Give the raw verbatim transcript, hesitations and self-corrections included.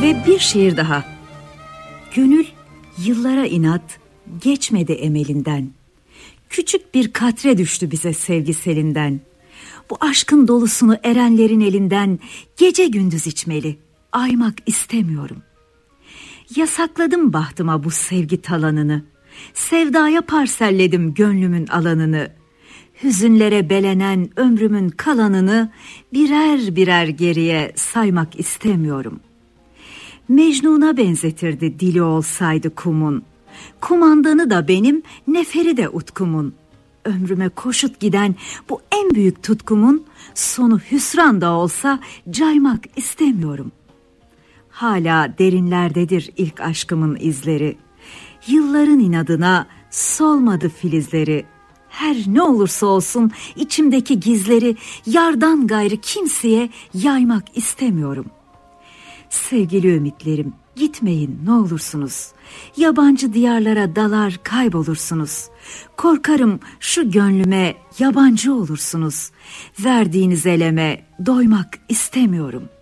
Ve bir şiir daha. Gönül yıllara inat, geçmedi emelinden. Küçük bir katre düştü bize sevgi selinden. Bu aşkın dolusunu erenlerin elinden gece gündüz içmeli, aymak istemiyorum. Yasakladım bahtıma bu sevgi talanını, sevdaya parselledim gönlümün alanını. Hüzünlere belenen ömrümün kalanını birer birer geriye saymak istemiyorum. Mecnun'a benzetirdi dili olsaydı kumun. Kumandanı da benim, neferi de utkumun. Ömrüme koşut giden bu en büyük tutkumun sonu hüsran da olsa caymak istemiyorum. Hala derinlerdedir ilk aşkımın izleri. Yılların inadına solmadı filizleri. Her ne olursa olsun içimdeki gizleri yardan gayrı kimseye yaymak istemiyorum. Sevgili ümitlerim, gitmeyin ne olursunuz. Yabancı diyarlara dalar kaybolursunuz. Korkarım şu gönlüme yabancı olursunuz. Verdiğiniz eleme doymak istemiyorum.